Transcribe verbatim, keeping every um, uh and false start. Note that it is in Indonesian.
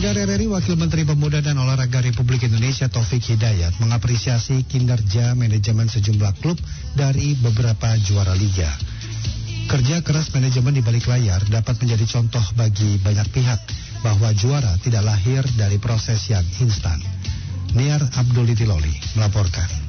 Dari R R I, Wakil Menteri Pemuda dan Olahraga Republik Indonesia Taufik Hidayat mengapresiasi kinerja manajemen sejumlah klub dari beberapa juara liga. Kerja keras manajemen di balik layar dapat menjadi contoh bagi banyak pihak bahwa juara tidak lahir dari proses yang instan. Niar Abdul Itiloli melaporkan.